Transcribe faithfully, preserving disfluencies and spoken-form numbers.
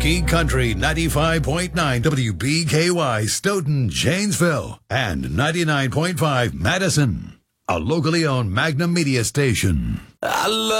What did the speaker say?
Marquee Country ninety-five point nine W B K Y Stoughton, Janesville, and ninety-nine point five Madison. A locally owned Magnum media station. I love